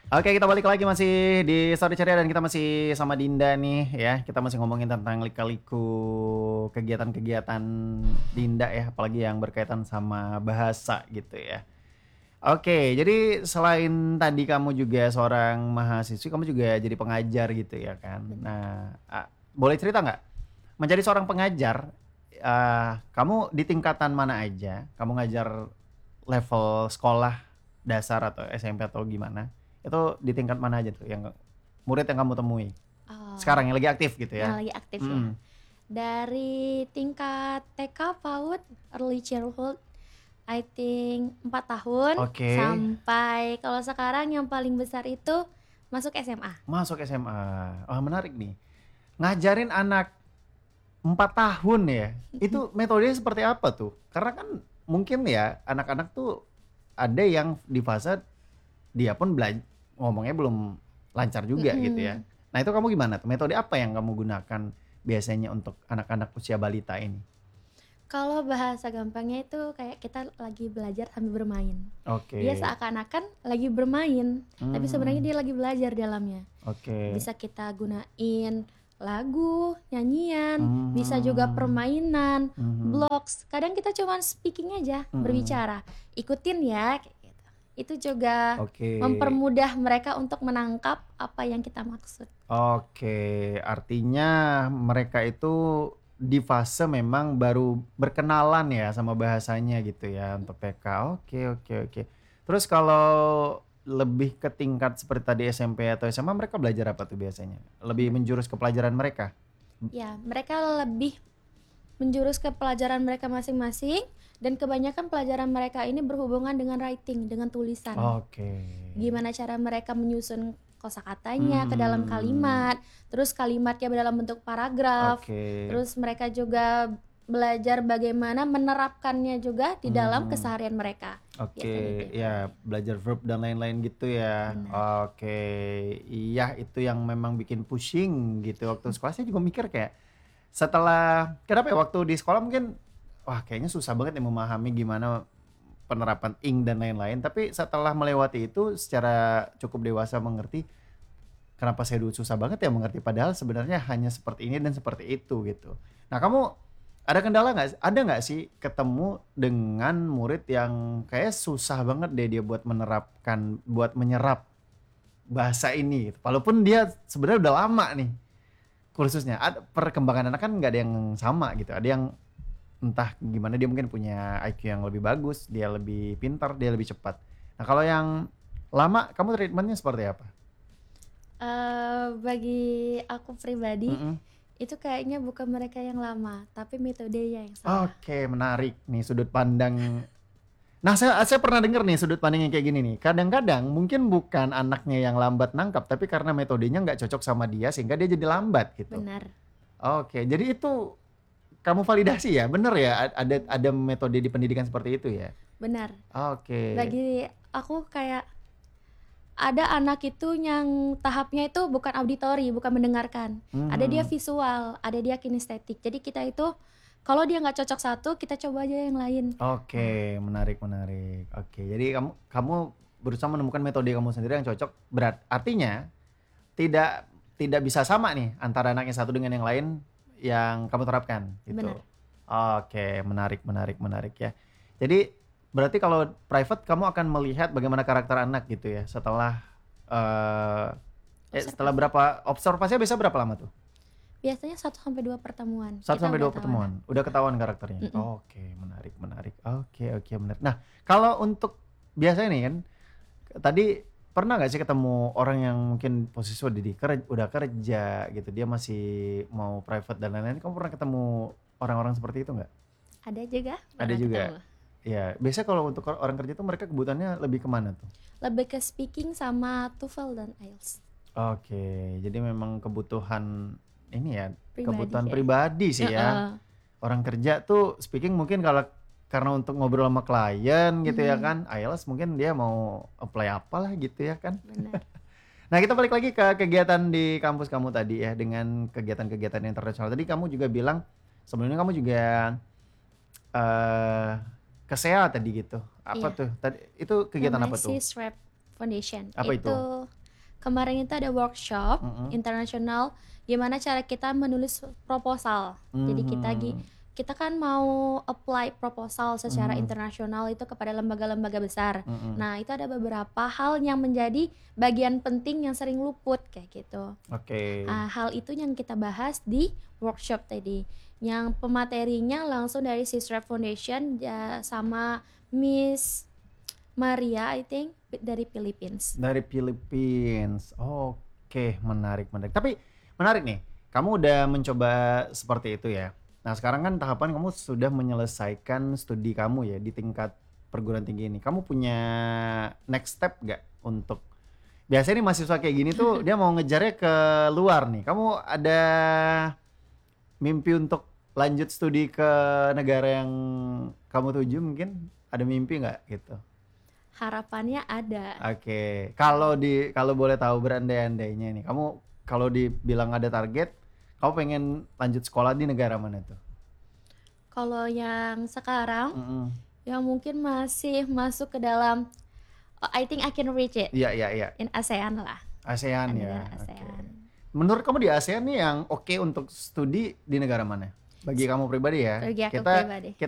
Oke, kita balik lagi masih di Story Ceria dan kita masih sama Dinda nih ya. Kita masih ngomongin tentang lika-liku kegiatan-kegiatan Dinda ya, apalagi yang berkaitan sama bahasa gitu ya. Oke, jadi selain tadi kamu juga seorang mahasiswi, kamu juga jadi pengajar gitu ya kan. Benar. Nah, boleh cerita nggak? Menjadi seorang pengajar, kamu di tingkatan mana aja? Kamu ngajar level sekolah dasar atau SMP atau gimana? Itu di tingkat mana aja tuh yang murid yang kamu temui? Oh, Sekarang yang lagi aktif gitu yang ya? lagi aktif ya. Mm-mm. Dari tingkat TK, PAUD, early childhood, I think 4 tahun Oke, sampai kalau sekarang yang paling besar itu masuk SMA. masuk SMA. Oh, menarik nih. Ngajarin anak 4 tahun ya? Itu metodenya seperti apa tuh? Karena kan mungkin ya anak-anak tuh ada yang di fase dia pun ngomongnya belum lancar juga gitu ya. Mm-mm. Nah itu kamu gimana tuh? Metode apa yang kamu gunakan biasanya untuk anak-anak usia balita ini? Kalau bahasa gampangnya itu kayak kita lagi belajar sambil bermain. Dia Oke. seakan-akan lagi bermain, tapi sebenarnya Hmm, dia lagi belajar di dalamnya. oke. Bisa kita gunain lagu, nyanyian, bisa juga Hmm, permainan, mhm, blogs. Kadang kita cuma speaking aja, mhm. berbicara. Ikutin ya, kayak gitu. Itu juga Oke. mempermudah mereka untuk menangkap apa yang kita maksud. Oke, artinya mereka itu di fase memang baru berkenalan ya sama bahasanya gitu ya untuk TK. Oke, oke, oke. Terus kalau lebih ke tingkat seperti tadi SMP atau SMA mereka belajar apa tuh biasanya? Lebih menjurus ke pelajaran mereka? Ya, mereka lebih menjurus ke pelajaran mereka masing-masing dan kebanyakan pelajaran mereka ini berhubungan dengan writing, dengan tulisan. Oke. Gimana cara mereka menyusun kosakatanya ke dalam Hmm, kalimat, terus kalimatnya dalam bentuk paragraf, oke. terus mereka juga belajar bagaimana menerapkannya juga di dalam Mhm. keseharian mereka. Biasanya Oke, gitu. ya belajar verb dan lain-lain gitu ya. Benar. Oke, iya itu yang memang bikin pusing gitu. Waktu sekolah saya juga mikir kayak setelah kenapa ya waktu di sekolah mungkin wah kayaknya susah banget ya memahami gimana penerapan ing dan lain-lain. Tapi setelah melewati itu secara cukup dewasa mengerti kenapa saya dulu susah banget ya mengerti padahal sebenarnya hanya seperti ini dan seperti itu gitu. Nah kamu ada kendala nggak? Ada nggak sih ketemu dengan murid yang kayak susah banget deh dia buat menerapkan, buat menyerap bahasa ini, gitu. Walaupun dia sebenarnya udah lama nih kursusnya. Ada perkembangan anak kan nggak ada yang sama gitu. Ada yang entah gimana dia mungkin punya IQ yang lebih bagus, dia lebih pintar, dia lebih cepat. Nah kalau yang lama, kamu treatmentnya seperti apa? Bagi aku pribadi, Mm-mm. itu kayaknya bukan mereka yang lama, tapi metodenya yang salah. Oke, menarik nih sudut pandang. Nah, saya pernah dengar nih sudut pandang yang kayak gini nih. Kadang-kadang mungkin bukan anaknya yang lambat nangkap, tapi karena metodenya nggak cocok sama dia sehingga dia jadi lambat gitu. Benar, Oke, jadi itu kamu validasi ya? Bener ya? Ada metode di pendidikan seperti itu ya? benar. Oke. Bagi aku kayak ada anak itu yang tahapnya itu bukan auditori, bukan mendengarkan. Ada dia Mhm. visual, ada dia kinestetik. Jadi kita itu kalau dia nggak cocok satu, kita coba aja yang lain. Nah, Oke, menarik, menarik. Oke, jadi kamu kamu berusaha menemukan metode kamu sendiri yang cocok. Artinya tidak tidak bisa sama nih antara anak yang satu dengan yang lain yang kamu terapkan gitu. benar. Oke, menarik, menarik, menarik ya. Jadi berarti kalau private kamu akan melihat bagaimana karakter anak gitu ya setelah eh setelah Observasi. berapa observasinya biasa berapa lama tuh? Biasanya 1 sampai 2 pertemuan. Satu Kita sampai udah dua tahu anak. pertemuan, udah ketahuan karakternya. Mm-mm. Oke, menarik, menarik. Oke, oke, menarik. Nah, kalau untuk biasanya nih kan tadi pernah nggak sih ketemu orang yang mungkin posisi udah kerja gitu, dia masih mau private dan lain-lain. Kamu pernah ketemu orang-orang seperti itu nggak? Ada juga Ada pernah juga. ketemu. Ya, biasanya kalau untuk orang kerja tuh mereka kebutuhannya lebih kemana tuh? Lebih ke speaking sama TOEFL dan IELTS. Oke, jadi memang kebutuhan ini ya, Pribadi kebutuhan ya. pribadi sih ya. Heeh. Orang kerja tuh speaking mungkin kalau karena untuk ngobrol sama klien gitu ya Mm-mm. kan, IELTS mungkin dia mau apply apalah gitu ya kan. Benar. Nah, kita balik lagi ke kegiatan di kampus kamu tadi ya, dengan kegiatan-kegiatan internasional. Tadi kamu juga bilang sebelumnya kamu juga eh KSEA tadi gitu. Apa Iya. tuh? Tadi itu kegiatan apa Namanya tuh? Sis Rep Foundation. Apa itu? Kemarin itu ada workshop Mm-mm. internasional gimana cara kita menulis proposal. Jadi kita kan mau apply proposal secara internasional itu kepada lembaga-lembaga besar. Nah, itu ada beberapa hal yang menjadi bagian penting yang sering luput kayak gitu. Oke. Hal itu yang kita bahas di workshop tadi. Yang pematerinya langsung dari Sister Foundation ya, sama Miss Maria, I think dari Philippines. Dari Philippines. Oke, menarik. Tapi menarik nih. Kamu udah mencoba seperti itu ya. Nah, sekarang kan tahapan kamu sudah menyelesaikan studi kamu ya di tingkat perguruan tinggi ini. Kamu punya next step gak untuk biasanya nih mahasiswa kayak gini tuh dia mau ngejarnya ke luar nih. Kamu ada mimpi untuk lanjut studi ke negara yang kamu tuju mungkin? Ada mimpi nggak gitu? Harapannya ada. Oke, kalau boleh tahu berandai-andainya nih, kamu kalau dibilang ada target, kamu pengen lanjut sekolah di negara mana tuh? Kalau yang sekarang Mm-mm. yang mungkin masih masuk ke dalam I think I can reach it Iya, iya, iya. in ASEAN lah. ASEAN ya. Negara Oke. ASEAN. Menurut kamu di ASEAN nih yang oke untuk studi di negara mana? Bagi kamu pribadi ya. Bagi aku kita pribadi.